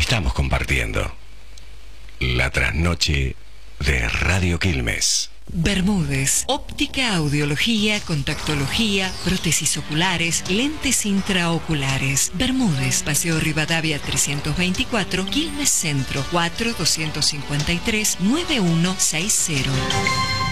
Estamos compartiendo la trasnoche de Radio Quilmes. Bermúdez, óptica, audiología, contactología, prótesis oculares, lentes intraoculares. Bermúdez, Paseo Rivadavia 324, Quilmes Centro, 4-253-9160.